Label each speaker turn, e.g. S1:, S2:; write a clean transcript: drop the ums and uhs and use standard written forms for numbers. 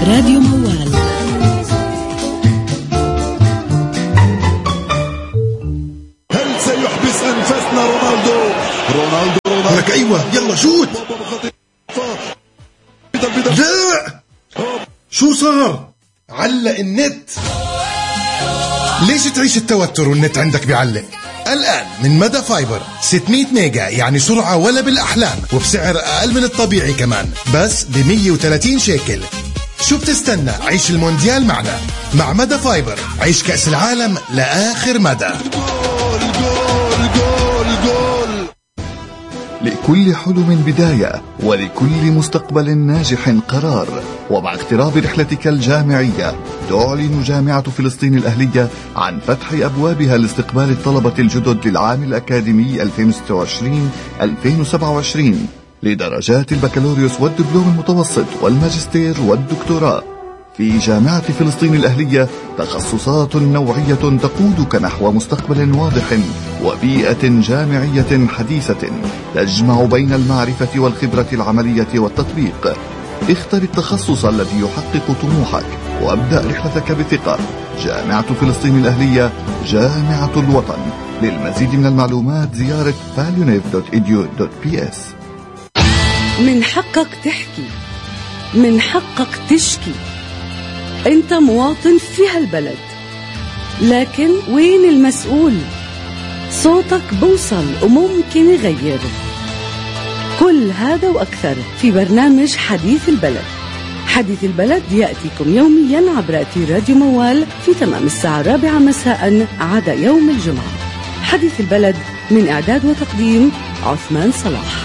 S1: راديو موال.
S2: هل سيحبس أنفسنا رونالدو
S3: لك أيوة يلا شوت. لا شو صار؟ علق النت. ليش تعيش التوتر والنت عندك بيعلق؟ الآن من مدى فايبر 600 ميجا، يعني سرعة ولا بالأحلام، وبسعر أقل من الطبيعي كمان، بس ب 130 شيكل. شو بتستنى؟ عيش المونديال معنا. مع مدى فايبر عيش كأس العالم لآخر مدى.
S4: لكل حلم بداية، ولكل مستقبل ناجح قرار. ومع اقتراب رحلتك الجامعية، تعلن جامعة فلسطين الأهلية عن فتح أبوابها لاستقبال الطلبة الجدد للعام الأكاديمي 2026-2027 لدرجات البكالوريوس والدبلوم المتوسط والماجستير والدكتوراه. في جامعة فلسطين الأهلية تخصصات نوعية تقودك نحو مستقبل واضح وبيئة جامعية حديثة تجمع بين المعرفة والخبرة العملية والتطبيق. اختر التخصص الذي يحقق طموحك وابدأ رحلتك بثقة. جامعة فلسطين الأهلية، جامعة الوطن. للمزيد من المعلومات زيارة palunif.edu.ps.
S1: من حقك تحكي، من حقك تشكي. انت مواطن في هالبلد، لكن وين المسؤول؟ صوتك بوصل وممكن يغير. كل هذا وأكثر في برنامج حديث البلد. حديث البلد يأتيكم يوميا عبر أثير راديو موال في تمام الساعة 4 مساء عدا يوم الجمعة. حديث البلد من إعداد وتقديم عثمان صلاح.